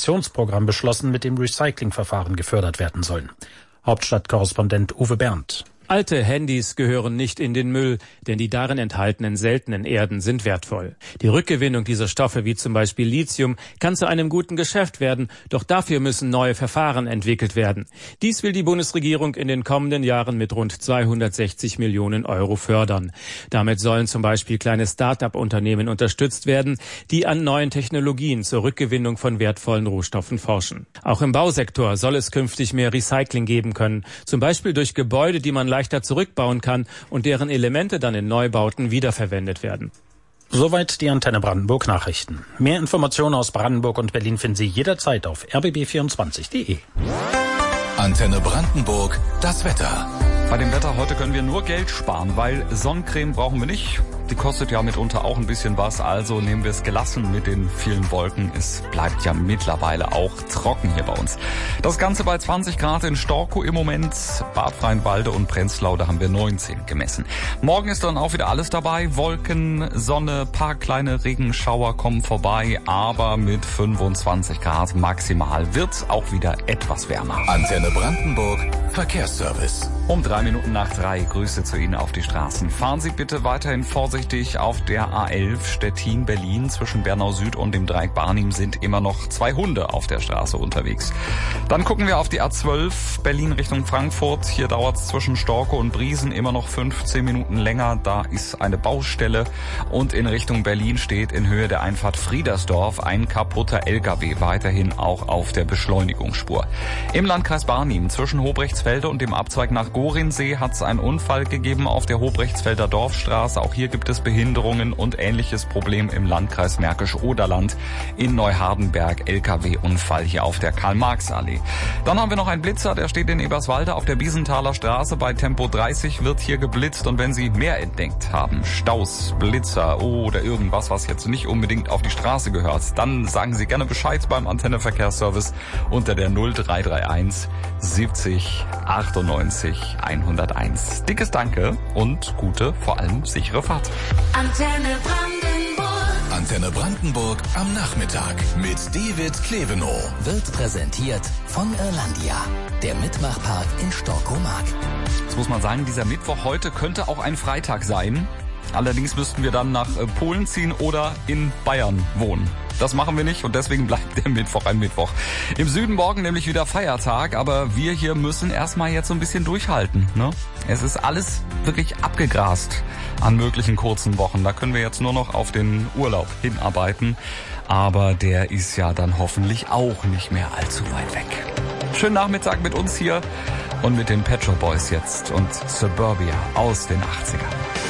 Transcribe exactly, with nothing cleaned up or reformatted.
Aktionsprogramm beschlossen, mit dem Recyclingverfahren gefördert werden sollen. Hauptstadtkorrespondent Uwe Berndt. Alte Handys gehören nicht in den Müll, denn die darin enthaltenen seltenen Erden sind wertvoll. Die Rückgewinnung dieser Stoffe, wie zum Beispiel Lithium, kann zu einem guten Geschäft werden, doch dafür müssen neue Verfahren entwickelt werden. Dies will die Bundesregierung in den kommenden Jahren mit rund zweihundertsechzig Millionen Euro fördern. Damit sollen zum Beispiel kleine Start-up-Unternehmen unterstützt werden, die an neuen Technologien zur Rückgewinnung von wertvollen Rohstoffen forschen. Auch im Bausektor soll es künftig mehr Recycling geben können, zum Beispiel durch Gebäude, die man leichter zurückbauen kann und deren Elemente dann in Neubauten wiederverwendet werden. Soweit die Antenne Brandenburg Nachrichten. Mehr Informationen aus Brandenburg und Berlin finden Sie jederzeit auf r b b vierundzwanzig punkt de. Antenne Brandenburg, das Wetter. Bei dem Wetter heute können wir nur Geld sparen, weil Sonnencreme brauchen wir nicht. Die kostet ja mitunter auch ein bisschen was, also nehmen wir es gelassen mit den vielen Wolken. Es bleibt ja mittlerweile auch trocken hier bei uns. Das Ganze bei zwanzig Grad in Storkow im Moment, Bad Freienwalde und Prenzlau, da haben wir neunzehn gemessen. Morgen ist dann auch wieder alles dabei, Wolken, Sonne, paar kleine Regenschauer kommen vorbei, aber mit fünfundzwanzig Grad maximal wird's auch wieder etwas wärmer. Antenne Brandenburg, Verkehrsservice. Um drei Minuten nach drei, Grüße zu Ihnen auf die Straßen. Fahren Sie bitte weiterhin vorsichtig auf der A elf Stettin-Berlin. Zwischen Bernau Süd und dem Dreieck Barnim sind immer noch zwei Hunde auf der Straße unterwegs. Dann gucken wir auf die A zwölf Berlin Richtung Frankfurt. Hier dauert es zwischen Storkow und Briesen immer noch fünfzehn Minuten länger. Da ist eine Baustelle. Und in Richtung Berlin steht in Höhe der Einfahrt Friedersdorf ein kaputter L K W. Weiterhin auch auf der Beschleunigungsspur. Im Landkreis Barnim zwischen Hobrechtsfelde und dem Abzweig nach Gorinsee hat es einen Unfall gegeben auf der Hobrechtsfelder Dorfstraße. Auch hier gibt es Behinderungen und ähnliches Problem im Landkreis Märkisch-Oderland. In Neuhardenberg L K W-Unfall hier auf der Karl-Marx-Allee. Dann haben wir noch einen Blitzer, der steht in Eberswalde auf der Biesenthaler Straße. Bei Tempo dreißig wird hier geblitzt. Und wenn Sie mehr entdeckt haben, Staus, Blitzer oder irgendwas, was jetzt nicht unbedingt auf die Straße gehört, dann sagen Sie gerne Bescheid beim Antenne-Verkehrsservice unter der null drei drei eins siebzig achtundneunzig hunderteins. Dickes Danke und gute, vor allem sichere Fahrt. Antenne Brandenburg. Antenne Brandenburg am Nachmittag mit David Klevenow. Wird präsentiert von Irlandia, der Mitmachpark in Storkow-Mark. Jetzt muss man sagen, dieser Mittwoch heute könnte auch ein Freitag sein. Allerdings müssten wir dann nach Polen ziehen oder in Bayern wohnen. Das machen wir nicht und deswegen bleibt der Mittwoch ein Mittwoch. Im Süden morgen nämlich wieder Feiertag, aber wir hier müssen erstmal jetzt so ein bisschen durchhalten, ne? Es ist alles wirklich abgegrast an möglichen kurzen Wochen. Da können wir jetzt nur noch auf den Urlaub hinarbeiten, aber der ist ja dann hoffentlich auch nicht mehr allzu weit weg. Schönen Nachmittag mit uns hier und mit den Pet Shop Boys jetzt und Suburbia aus den achtzigern.